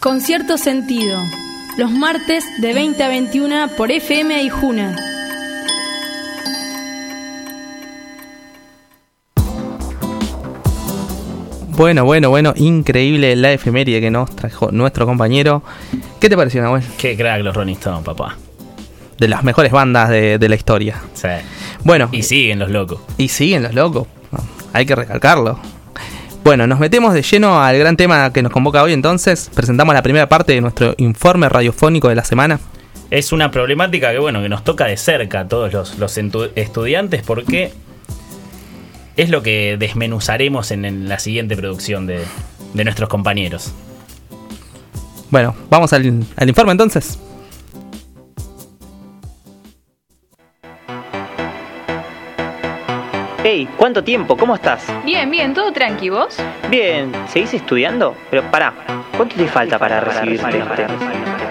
Con cierto sentido, los martes de 20 a 21 por FM Aijuna. Bueno, increíble la efeméride que nos trajo nuestro compañero. ¿Qué te pareció, Nahuel? Qué crack los Rolling Stones, papá. De las mejores bandas de la historia. Sí. Bueno. Y siguen los locos. Hay que recalcarlo. Bueno, nos metemos de lleno al gran tema que nos convoca hoy entonces. Presentamos la primera parte de nuestro informe radiofónico de la semana. Es una problemática que nos toca de cerca a todos los estudiantes porque es lo que desmenuzaremos en la siguiente producción de nuestros compañeros. Bueno, vamos al informe entonces. Hey, ¿cuánto tiempo? ¿Cómo estás? Bien, todo tranqui, ¿vos? Bien, ¿seguís estudiando? Pero pará, ¿cuánto te falta para recibirte?